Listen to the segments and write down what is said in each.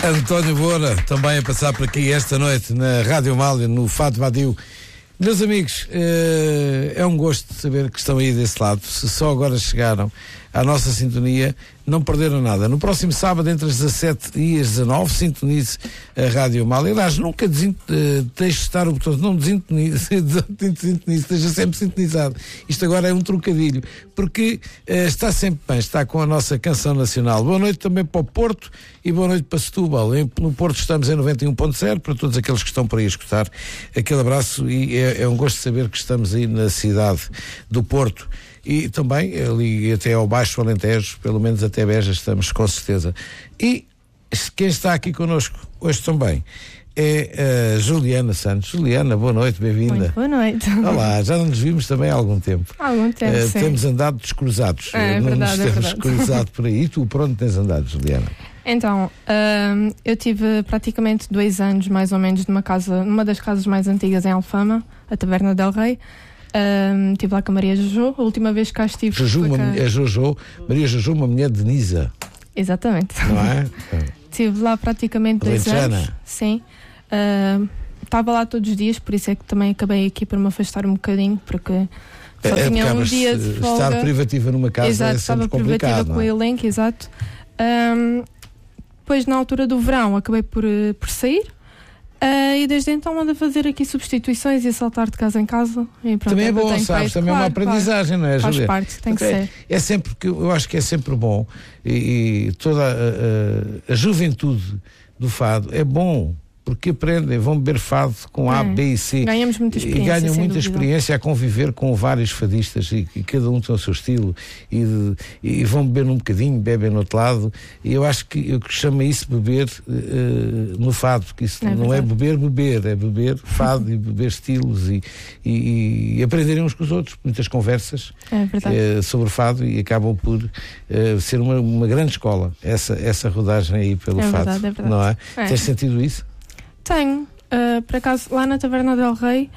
António Boura, também a passar por aqui esta noite na Rádio Amália, no Fado Badio. Meus amigos, é um gosto de saber que estão aí desse lado. Se só agora chegaram à nossa sintonia, não perderam nada. No próximo sábado, entre as 17 e as 19, sintonize a Rádio Amália. Aliás, nunca deixe de estar o botão, não desintonize, esteja sempre sintonizado. Isto agora é um trocadilho, porque está sempre bem, está com a nossa canção nacional. Boa noite também para o Porto e boa noite para Setúbal. No Porto estamos em 91.0, para todos aqueles que estão por aí a escutar. Aquele abraço e é um gosto de saber que estamos aí na cidade do Porto. E também ali até ao Baixo Alentejo, pelo menos até Beja, estamos com certeza. E quem está aqui connosco hoje também é a Juliana Santos. Juliana, boa noite, bem-vinda. Muito boa noite. Olá, já não nos vimos também há algum tempo. Há algum tempo, sim. Temos andado descruzados. É não verdade, nos temos é verdade. cruzado por aí. E tu, por onde tens andado, Juliana? Então, eu tive praticamente 2 anos, mais ou menos, numa das casas mais antigas em Alfama, a Taberna del Rei. Estive lá com a Maria Jojo. A última vez que cá estive Maria Jojo, uma mulher de Nisa. Exatamente. Não é? Estive lá praticamente 2 anos. Alentejana. Sim. Estava lá todos os dias, por isso é que também acabei aqui por me afastar um bocadinho, porque só tinha um dia de folga. Estar privativa numa casa, exato, é sempre estava complicado. privativa com o elenco, exato. Depois, na altura do verão, acabei por sair. E desde então ando a fazer aqui substituições e a saltar de casa em casa. E pronto, também é bom, sabes? Também é uma aprendizagem, não é, Faz Julia? parte, tem que ser. É sempre, que eu acho que é sempre bom, e toda a juventude do fado é bom, porque aprendem, vão beber fado com A, B e C. Ganhamos muita experiência. E ganham muita dúvida. experiência a conviver com vários fadistas e cada um tem o seu estilo e vão beber um bocadinho, bebem no outro lado. E eu acho que eu chamo isso beber no fado, porque isso não é beber, é beber fado e beber estilos e aprenderem uns com os outros. Muitas conversas sobre fado e acabam por ser uma grande escola, essa rodagem aí pelo fado. Verdade, é verdade. Não é? Tens sentido isso? Tenho. Por acaso, lá na Taberna del Rei.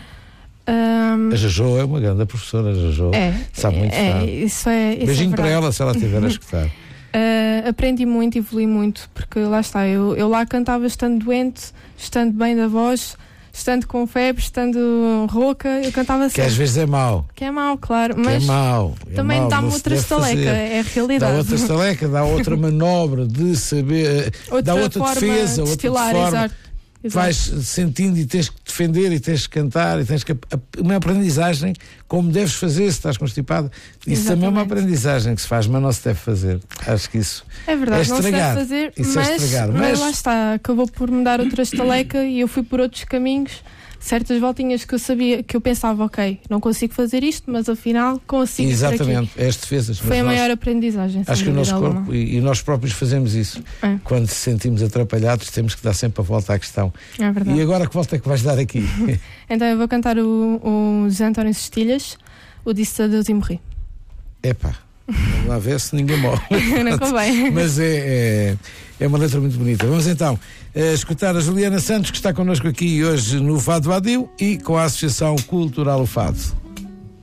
A Jojo é uma grande professora, a Jojo sabe muito fado. Isso é beijinho para ela, se ela estiver a escutar. Aprendi muito, evolui muito, porque lá está, eu lá cantava estando doente, estando bem da voz, estando com febre, estando rouca, eu cantava sempre. Que às vezes é mau. Que é mau, claro, mas é mau, também dá-me outra estaleca, é a realidade. Dá outra estaleca, dá outra manobra de saber, dá outra defesa, outra forma. Exato. Vais sentindo e tens que defender e tens que cantar e tens que... Uma aprendizagem como deves fazer se estás constipado. Isso também é uma aprendizagem que se faz, mas não se deve fazer. Acho que isso é verdade, estragar. não se deve fazer, mas lá está, acabou por me dar outra estaleca e eu fui por outros caminhos, certas voltinhas que eu sabia, que eu pensava, ok, não consigo fazer isto, mas afinal consigo. Exatamente, é as defesas. Foi a maior aprendizagem. Acho que o nosso corpo e nós próprios fazemos isso. Quando se sentimos atrapalhados, temos que dar sempre a volta à questão. É verdade. E agora que volta é que vais dar aqui? Então eu vou cantar o José António Cestilhas, o Disse Adeus e Morri. Epá, vamos lá ver se ninguém morre. Não convém. Mas é uma letra muito bonita. Vamos então escutar a Juliana Santos, que está connosco aqui hoje no Fado Badio e com a Associação Cultural O Fado.